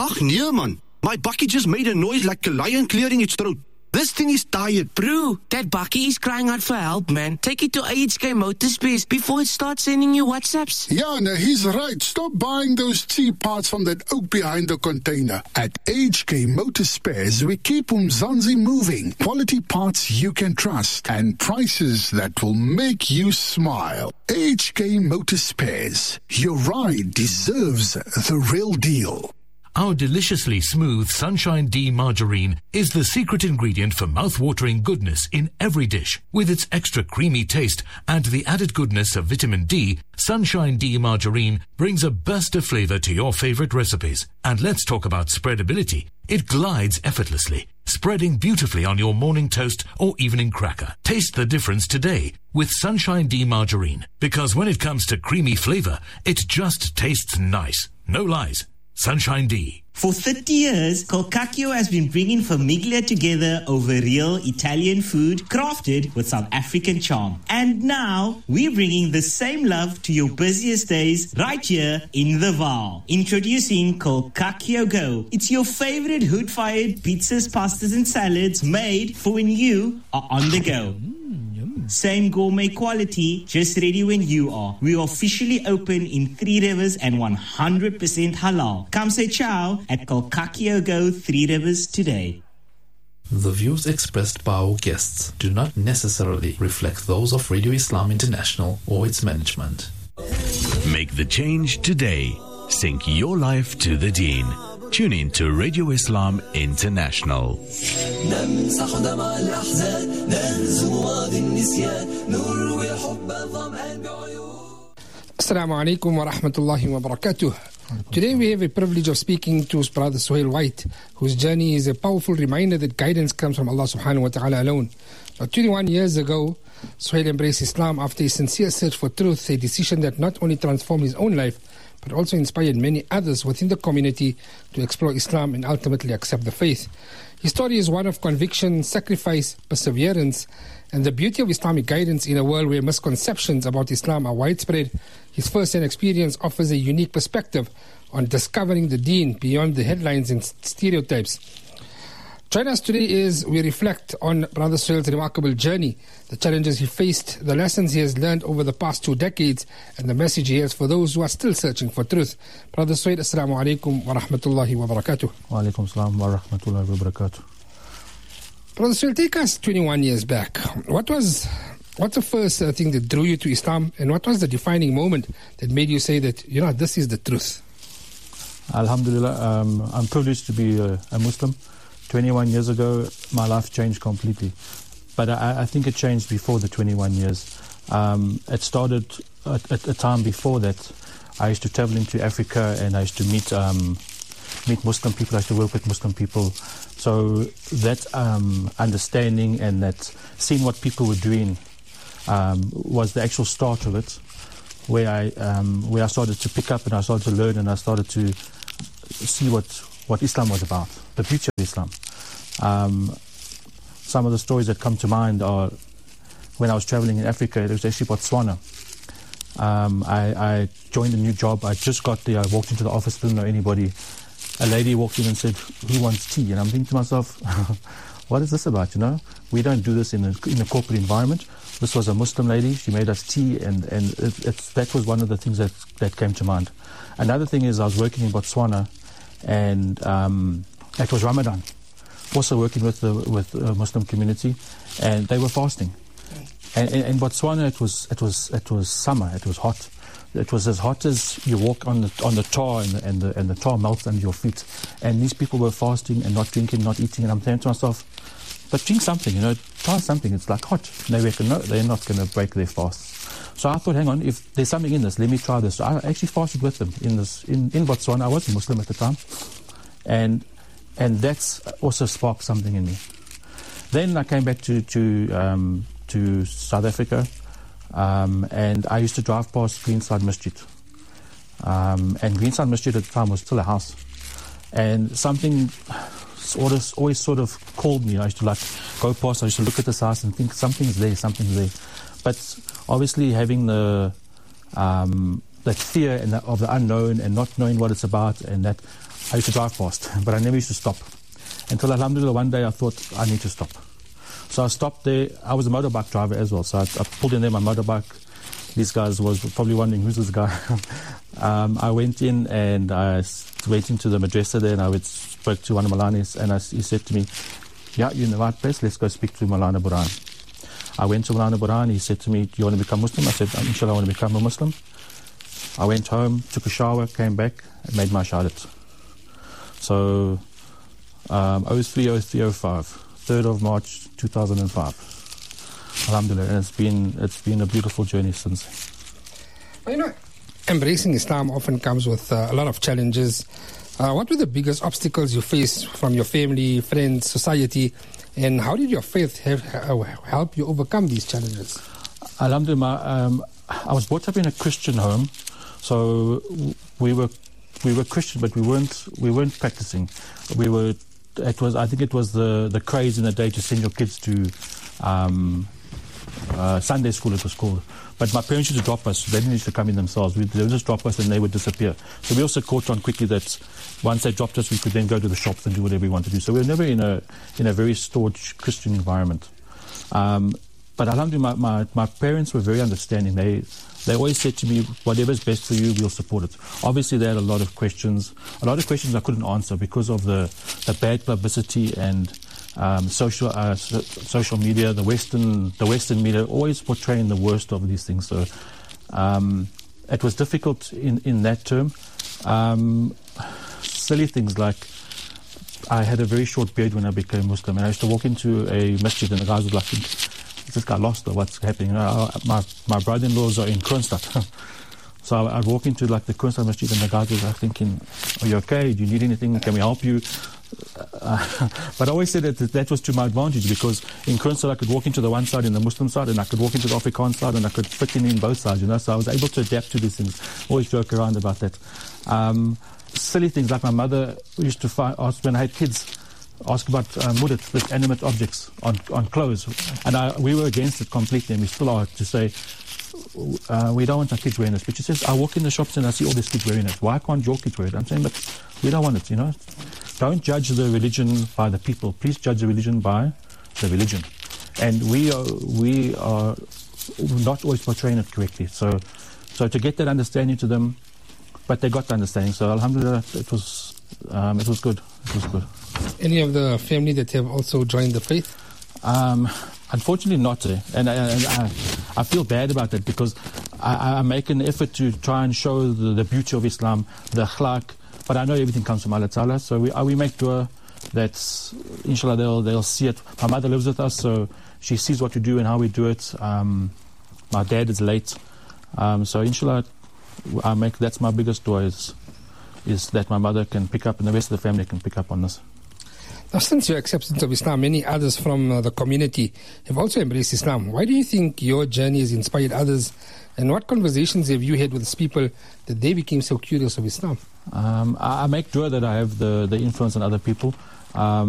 Ach nee man, my bakkie just made a noise like a lion clearing its throat. This thing is tired. Bro, that bakkie is crying out for help, man. Take it to AHK Motorspares before it starts sending you WhatsApps. Yeah, no, he's right. Stop buying those cheap parts from that oak behind the container. At AHK Motorspares, we keep Umzansi moving. Quality parts you can trust and prices that will make you smile. AHK Motorspares. Your ride deserves the real deal. Our deliciously smooth Sunshine D margarine is the secret ingredient for mouth-watering goodness in every dish. With its extra creamy taste and the added goodness of vitamin D, Sunshine D margarine brings a burst of flavor to your favorite recipes. And let's talk about spreadability. It glides effortlessly, spreading beautifully on your morning toast or evening cracker. Taste the difference today with Sunshine D margarine, because when it comes to creamy flavor, it just tastes nice. No lies. Sunshine D. For 30 years, Colcacchio has been bringing famiglia together over real Italian food crafted with South African charm. And now, we're bringing the same love to your busiest days right here in the Vaal. Introducing Colcacchio Go. It's your favorite hood-fired pizzas, pastas and salads made for when you are on the go. Same gourmet quality, just ready when you are. We are officially open in 3 Rivers and 100% halal. Come say ciao at Colcacchio Go 3 Rivers today. The views expressed by our guests do not necessarily reflect those of Radio Islam International or its management. Make the change today. Sync your life to the Deen. Tune in to Radio Islam International. Assalamu alaikum wa rahmatullahi wa barakatuh. Today we have a privilege of speaking to Brother Suhail White, whose journey is a powerful reminder that guidance comes from Allah subhanahu wa ta'ala alone. 21 years ago, Suhail embraced Islam after a sincere search for truth, a decision that not only transformed his own life, but also inspired many others within the community to explore Islam and ultimately accept the faith. His story is one of conviction, sacrifice, perseverance, and the beauty of Islamic guidance in a world where misconceptions about Islam are widespread. His first-hand experience offers a unique perspective on discovering the Deen beyond the headlines and stereotypes. Join us today as we reflect on Brother Suhail's remarkable journey, the challenges he faced, the lessons he has learned over the past 2 decades, and the message he has for those who are still searching for truth. Brother Suhail, Assalamu alaikum wa rahmatullahi wa barakatuh. Wa alaikum salam wa rahmatullahi wa barakatuh. Brother Suhail, take us 21 years back. What's the first thing that drew you to Islam, and what was the defining moment that made you say that, this is the truth? Alhamdulillah, I'm privileged to be a Muslim. 21 years ago, my life changed completely. But I think it changed before the 21 years. It started at a time before that. I used to travel into Africa and I used to meet Muslim people. I used to work with Muslim people. So that understanding and that seeing what people were doing was the actual start of it, where I started to pick up and I started to learn and I started to see what Islam was about, the beauty of Islam. Some of the stories that come to mind are when I was traveling in Africa. It was actually Botswana. I joined a new job. I just got there. I walked into the office, didn't know anybody. A lady walked in and said, "Who wants tea?" And I'm thinking to myself, what is this about? We don't do this in a corporate environment. This was a Muslim lady. She made us tea, and that was one of the things that came to mind. Another thing is I was working in Botswana, and it was Ramadan. Also working with the Muslim community, and they were fasting. And in Botswana, it was summer. It was hot. It was as hot as you walk on the tar, and the tar melts under your feet. And these people were fasting and not drinking, not eating. And I'm saying to myself, but drink something, try something. It's like hot. And they reckon, no, they're not going to break their fast. So I thought, hang on, if there's something in this, let me try this. So I actually fasted with them in Botswana. I was a Muslim at the time, and that's also sparked something in me. Then I came back to South Africa, and I used to drive past Greenside Masjid. And Greenside Masjid at the time was still a house. And something always sort of called me. I used to go past, I used to look at this house and think something's there. But obviously having that fear of the unknown and not knowing what it's about, and that I used to drive fast, but I never used to stop. Until alhamdulillah, one day I thought I need to stop. So I stopped there. I was a motorbike driver as well, so I pulled in there my motorbike. These guys was probably wondering, who's this guy? I went in and I went into the madrasa there, and I spoke to one of Malanis, and he said to me, yeah, you're in the right place, let's go speak to Maulana Burhan. I went to Maulana Burhan. He said to me, do you want to become Muslim? I said, inshallah, I want to become a Muslim. I went home, took a shower, came back, and made my shahadat. So 03/03/05, 3rd of March 2005. Alhamdulillah, and it's been a beautiful journey since. You know, embracing Islam often comes with a lot of challenges. What were the biggest obstacles you faced from your family, friends, society, and how did your faith help you overcome these challenges? Alhamdulillah, I was brought up in a Christian home, so we were Christian, but we weren't practicing. I think it was the craze in the day to send your kids to Sunday school, it was called. But my parents used to drop us. They didn't used to come in themselves. They would just drop us and they would disappear. So we also caught on quickly that once they dropped us, we could then go to the shops and do whatever we wanted to do. So we were never in a very staunch Christian environment. But alhamdulillah, my parents were very understanding. They always said to me, whatever is best for you, we'll support it. Obviously, they had a lot of questions. A lot of questions I couldn't answer because of the bad publicity and social media, the Western media always portraying the worst of these things. So it was difficult in that term. Silly things like I had a very short beard when I became Muslim, and I used to walk into a masjid and the guys would like think, is this guy lost or what's happening? You know, my brother-in-laws are in Kroonstad. So I'd walk into like the Kroonstad masjid and the guys were like thinking, are you okay? Do you need anything? Can we help you? But I always said that was to my advantage, because in Kroonstad I could walk into the one side in the Muslim side, and I could walk into the Afrikaans side, and I could fit in both sides, you know. So I was able to adapt to these things. Always joke around about that. Silly things like my mother used to ask when I had kids, ask about mudat, like animate objects on clothes, and we were against it completely, and we still are, to say we don't want our kids wearing this. But she says, I walk in the shops and I see all these kids wearing it. Why can't your kids wear it? I'm saying, but we don't want it, you know. Don't judge the religion by the people. Please judge the religion by the religion. And we are not always portraying it correctly. So to get that understanding to them, but they got the understanding. So alhamdulillah, it was good. It was good. Any of the family that have also joined the faith? Unfortunately not. And I feel bad about that, because I make an effort to try and show the beauty of Islam, the akhlaq, but I know everything comes from Allah Ta'ala. So we make dua that inshallah they'll see it. My mother lives with us, so she sees what we do and how we do it. My dad is late. So inshallah, that's my biggest dua is that my mother can pick up and the rest of the family can pick up on this. Now, since your acceptance of Islam, many others from the community have also embraced Islam. Why do you think your journey has inspired others, and what conversations have you had with these people that they became so curious of Islam? I make dua that I have the influence on other people.